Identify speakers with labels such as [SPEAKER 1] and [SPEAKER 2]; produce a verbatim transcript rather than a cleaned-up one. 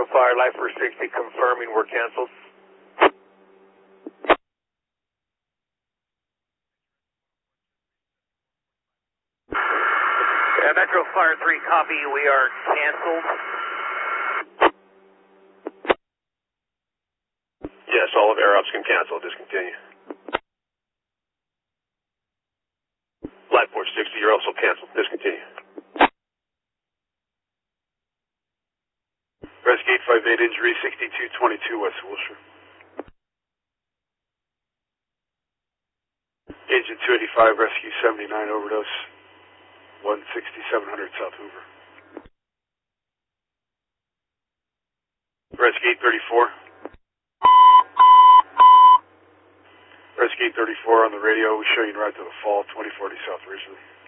[SPEAKER 1] Metro Fire, Life for sixty, confirming we're canceled. Yeah, Metro Fire three, copy, we are canceled.
[SPEAKER 2] Yes, all of air ops can cancel, discontinue. Blackboard sixty, you're also canceled, discontinue. Rescue eight five eight, injury sixty-two twenty-two West Wilshire. Agent two eighty-five, rescue seventy-nine, overdose, one sixty-seven hundred South Hoover. Rescue eight thirty-four. Rescue eight thirty-four on the radio, we show you right to the fall, twenty forty South Ridgely.